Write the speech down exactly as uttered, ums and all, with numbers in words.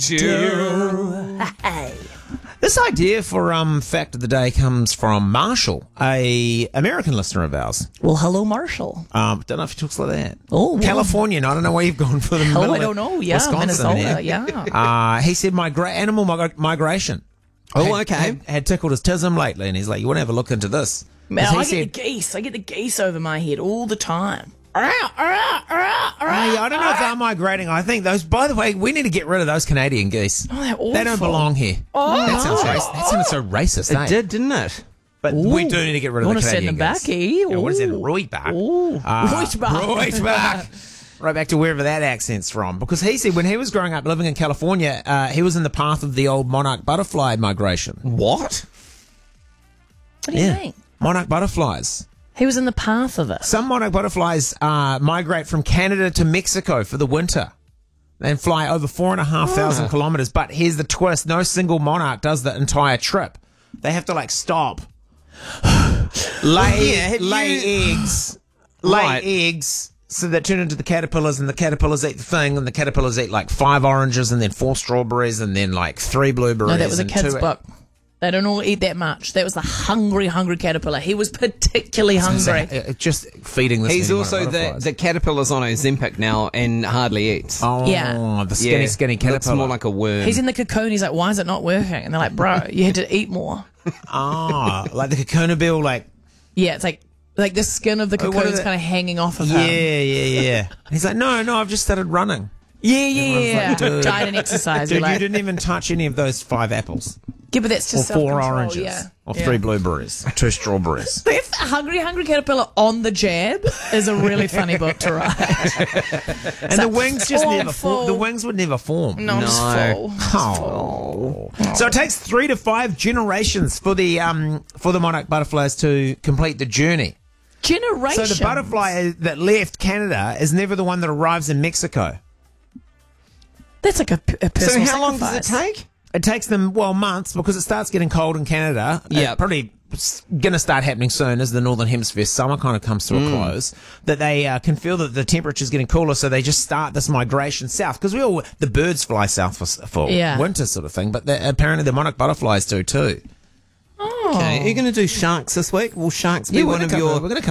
Hey. This idea for um fact of the day comes from Marshall, a American listener of ours. Well, hello, Marshall. Um, don't know if he talks like that. Oh, well. Californian. I don't know where you've gone for the Oh, middle I don't of know. Yeah, Wisconsin Minnesota. here. Yeah. Uh, he said migra- animal mig- migration. Oh, had, okay. Had, had tickled his tism lately, and he's like, "You want to have a look into this?" Man, 'Cause he I said, get the geese. I get the geese over my head all the time. Oh, yeah, I don't know if they're migrating. I think those. By the way, we need to get rid of those Canadian geese. Oh, they're awful. They don't belong here. Oh. That sounds racist. That sounded so racist. eh? It did, didn't it? But Ooh. we do need to get rid You of the wanna send Canadian them geese. back, eh? Yeah, what is it? Ooh. Right back. Ooh. Uh, Right back. Right back. Right back to wherever that accent's from. Because he said when he was growing up living in California, uh, he was in the path of the old monarch butterfly migration. What? What do you Yeah. mean? Monarch butterflies. He was in the path of it. Some monarch butterflies uh, migrate from Canada to Mexico for the winter and fly over four and a half thousand kilometers. But here's the twist. No single monarch does the entire trip. They have to like stop, lay, Yeah, have lay you- eggs, lay Right. eggs. So they turn into the caterpillars, and the caterpillars eat the thing, and the caterpillars eat like five oranges, and then four strawberries, and then like three blueberries. No, that was a and kid's two- book. They don't all eat that much. That was the hungry, hungry caterpillar. He was particularly hungry. Uh, Just feeding this. He's many also monarch the, butterflies. the caterpillar's on Ozempic now and hardly eats. Oh, Yeah. the skinny, Yeah, skinny looks caterpillar. more like a worm. He's in the cocoon. He's like, why is it not working? And they're like, bro, you had to eat more. Ah, like the cocoon bill, like Yeah, it's like like the skin of the Oh, what cocoon's are the- kind of hanging off of yeah, him. yeah, yeah. He's like, no, no, I've just started running. Yeah, yeah, yeah. like, dude. Diet and exercise. Dude, You're like, you didn't even touch any of those five apples, yeah, but that's or just four self-control, oranges, Yeah. or Yeah. three blueberries, or two strawberries. If Hungry Hungry Caterpillar on the Jab is a really funny book to write. And the wings just never awful. form. The wings would never form. No, it's No. full. Oh. So it takes three to five generations for the um for the monarch butterflies to complete the journey. Generation. So the butterfly that left Canada is never the one that arrives in Mexico. That's like a, p- a so personal how long does it sacrifice. take? It takes them, well, months because it starts getting cold in Canada. Yeah. Uh, probably going to start happening soon as the Northern Hemisphere summer kind of comes to a close. That they uh, can feel that the temperature is getting cooler, so they just start this migration south. Because we all, the birds fly south for, for Yeah. winter sort of thing, but the, apparently the monarch butterflies do too. Oh. Okay, are you going to do sharks this week? Will sharks be Yeah, we're one gonna of cover- your we're gonna